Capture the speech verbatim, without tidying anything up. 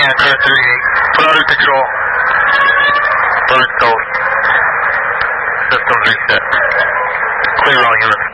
and car thirty-eight. Throttle control. Burn toast. Systems reset. Clear all units.